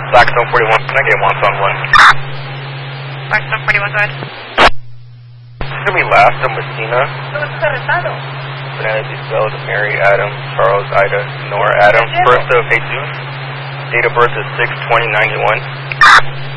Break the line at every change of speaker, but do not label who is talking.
Blackstone 41, can I get 1-on-1?
Blackstone 41, go ahead.
It's going to be last of Messina.
¿Cómo estás arrestado?
Fernandez Isabel, Mary, Adam, Charles, Ida, Nora, Adam. Birth of Jesus. Date of birth is 6/20/91.